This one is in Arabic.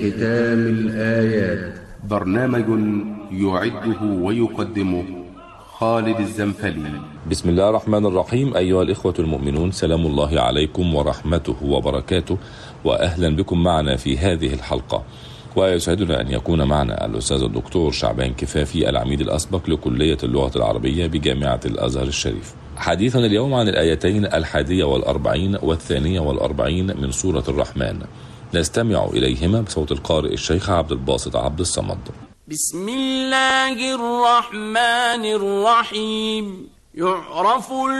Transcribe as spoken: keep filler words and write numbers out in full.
ختام الآيات، برنامج يعده ويقدمه خالد الزنفلي. بسم الله الرحمن الرحيم. أيها الإخوة المؤمنون، سلام الله عليكم ورحمته وبركاته، وأهلا بكم معنا في هذه الحلقة. ويسعدنا أن يكون معنا الأستاذ الدكتور شعبان كفافي، العميد الأسبق لكلية اللغة العربية بجامعة الأزهر الشريف. حديثنا اليوم عن الآيتين الحادية والأربعين والثانية والأربعين من سورة الرحمن، نستمع إليهما بصوت القارئ الشيخ عبد الباسط عبد الصمد. بسم الله الرحمن الرحيم. يعرف